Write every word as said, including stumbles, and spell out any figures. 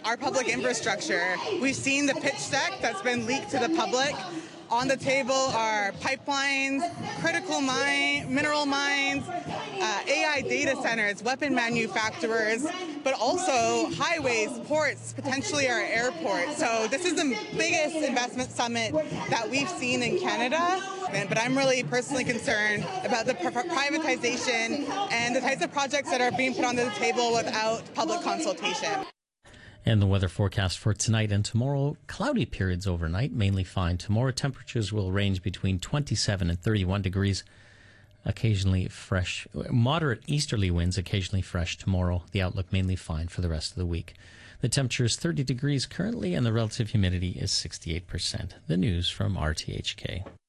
our public infrastructure. We've seen the pitch deck that's been leaked to the public. On the table are pipelines, critical mine, mineral mines, uh, A I data centers, weapon manufacturers, but also highways, ports, potentially our airport. So this is the biggest investment summit that we've seen in Canada. But I'm really personally concerned about the privatization and the types of projects that are being put on the table without public consultation. And the weather forecast for tonight and tomorrow, cloudy periods overnight, mainly fine. Tomorrow, temperatures will range between twenty-seven and thirty-one degrees. Occasionally fresh, moderate easterly winds, occasionally fresh tomorrow. The outlook mainly fine for the rest of the week. The temperature is thirty degrees currently, and the relative humidity is sixty-eight percent. The news from R T H K.